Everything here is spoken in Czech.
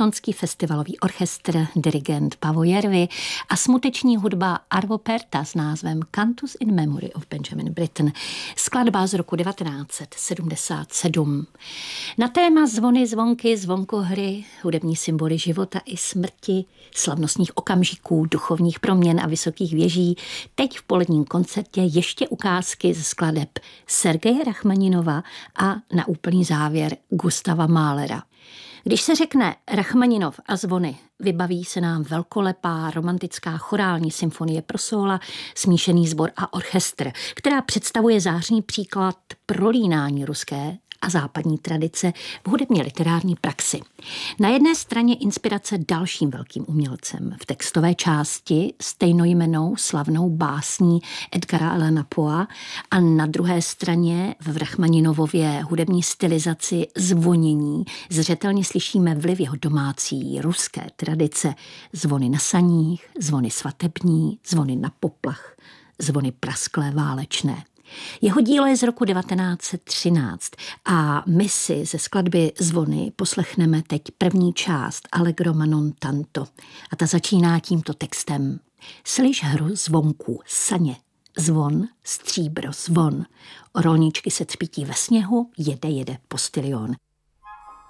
estonský festivalový orchestr, dirigent Paavo Järvi a smuteční hudba Arvo Pärta s názvem Cantus in Memory of Benjamin Britten, skladba z roku 1977. Na téma zvony, zvonky, zvonkohry, hudební symboly života i smrti, slavnostních okamžiků, duchovních proměn a vysokých věží, teď v poledním koncertě ještě ukázky ze skladeb Sergeje Rachmaninova a na úplný závěr Gustava Mahlera. Když se řekne Rachmaninov a zvony, vybaví se nám velkolepá romantická chorální symfonie pro sóla, smíšený sbor a orchestr, která představuje zářný příklad prolínání ruské a západní tradice v hudebně literární praxi. Na jedné straně inspirace dalším velkým umělcem v textové části stejnojmennou slavnou básní Edgara Allana Poe a na druhé straně v Rachmaninovově hudební stylizaci zvonění zřetelně slyšíme vliv jeho domácí ruské tradice, zvony na saních, zvony svatební, zvony na poplach, zvony prasklé válečné. Jeho dílo je z roku 1913 a my si ze skladby Zvony poslechneme teď první část Allegro ma non tanto a ta začíná tímto textem. Slyš hru zvonků, saně, zvon, stříbro, zvon, rolničky se třpítí ve sněhu, jede postilion.